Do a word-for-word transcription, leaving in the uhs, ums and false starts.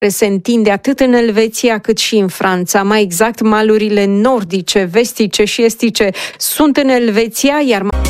se întinde atât în Elveția cât și în Franța. Mai exact, malurile nordice, vestice și estice sunt în Elveția, iar